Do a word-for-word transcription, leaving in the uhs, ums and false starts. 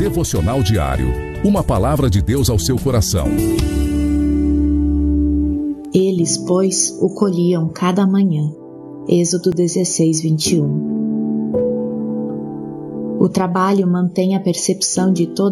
Devocional Diário. Uma palavra de Deus ao seu coração. Eles, pois, o colhiam cada manhã. Êxodo dezesseis, vinte e um. O trabalho mantém a percepção de toda